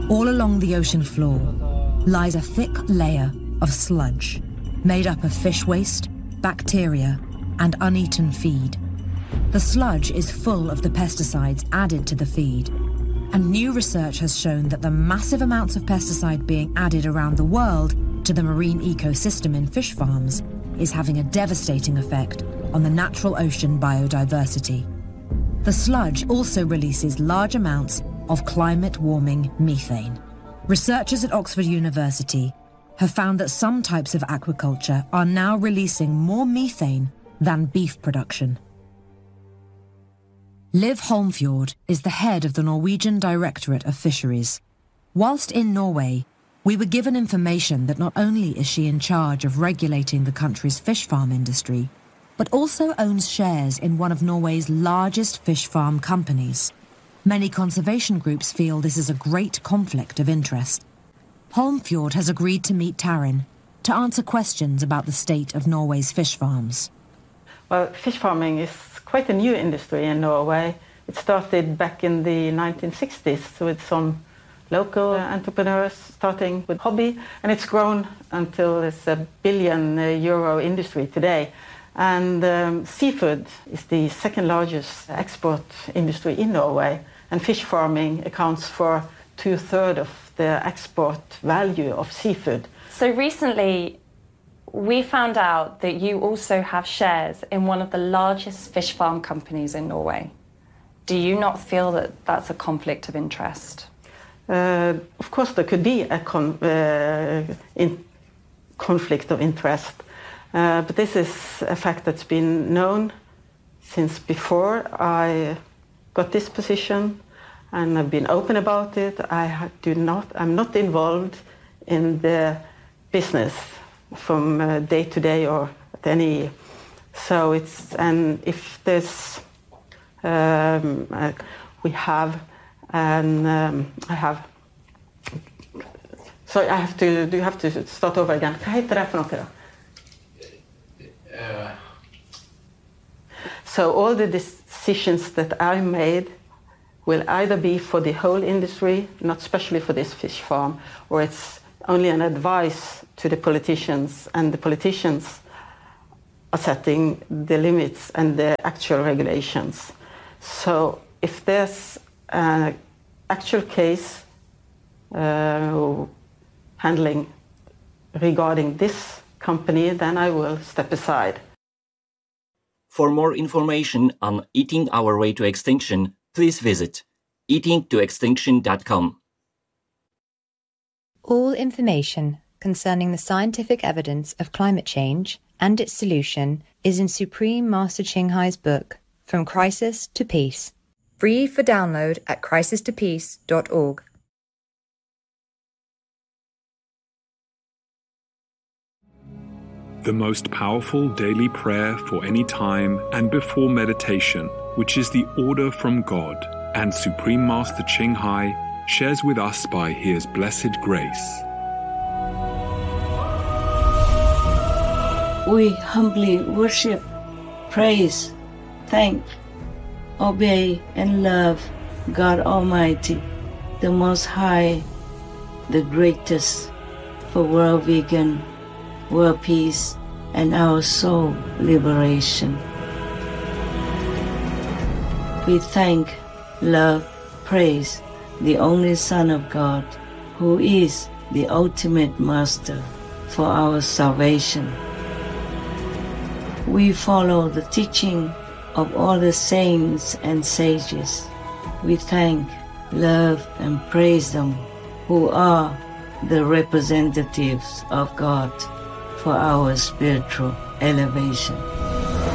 All along the ocean floor lies a thick layer of sludge made up of fish waste, bacteria, and uneaten feed. The sludge is full of the pesticides added to the feed, and new research has shown that the massive amounts of pesticide being added around the world to the marine ecosystem in fish farms is having a devastating effect on the natural ocean biodiversity. The sludge also releases large amounts of climate-warming methane. Researchers at Oxford University have found that some types of aquaculture are now releasing more methane than beef production. Liv Holmfjord is the head of the Norwegian Directorate of Fisheries. Whilst in Norway, we were given information that not only is she in charge of regulating the country's fish farm industry, but also owns shares in one of Norway's largest fish farm companies. Many conservation groups feel this is a great conflict of interest. Holmfjord has agreed to meet Tarin to answer questions about the state of Norway's fish farms. Well, fish farming is quite a new industry in Norway. It started back in the 1960s with some local entrepreneurs starting with hobby, and it's grown until it's a billion-euro industry today. And seafood is the second largest export industry in Norway, and fish farming accounts for 2/3 of the export value of seafood. So recently, we found out that you also have shares in one of the largest fish farm companies in Norway. Do you not feel that that's a conflict of interest? Of course, there could be a conflict of interest, but this is a fact that's been known since before I got this position, and I've been open about it. I'm not involved in the business from day to day or at any. So it's, and if there's, we have, and I have. Sorry, do you have to start over again? Hva heter det for noe da? So all the decisions that I made will either be for the whole industry, not especially for this fish farm, or it's only an advice to the politicians, and the politicians are setting the limits and the actual regulations. So if there's an actual case handling regarding this company, then I will step aside. For more information on Eating Our Way to Extinction, please visit eatingtoextinction.com. All information concerning the scientific evidence of climate change and its solution is in Supreme Master Ching Hai's book, From Crisis to Peace, free for download at crisistopeace.org. The most powerful daily prayer for any time and before meditation, which is the order from God, and Supreme Master Ching Hai shares with us by His blessed grace. We humbly worship, praise, thank, obey, and love God Almighty, the Most High, the greatest, for world vegan, world peace, and our soul liberation. We thank, love, praise the only Son of God, who is the ultimate Master for our salvation. We follow the teaching of all the saints and sages. We thank, love, and praise them, who are the representatives of God for our spiritual elevation.